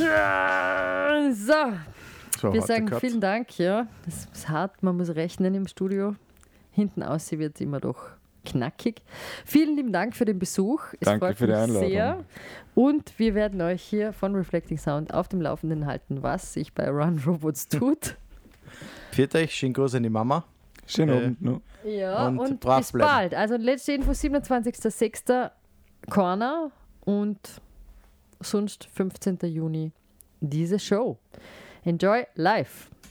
So, wir sagen vielen Dank. Ja, das ist hart, man muss rechnen im Studio. Hinten aus wird es immer doch knackig. Vielen lieben Dank für den Besuch. Es Danke freut für die mich Einladung. sehr. Und wir werden euch hier von Reflecting Sound auf dem Laufenden halten, was sich bei Run Robots tut. Pfiat euch, schönen Gruß an die Mama. Schönen Abend noch. Ja, und brav bis bleiben. bald. Also letzte Info 27.06. Corner und sonst 15. Juni diese Show. Enjoy life.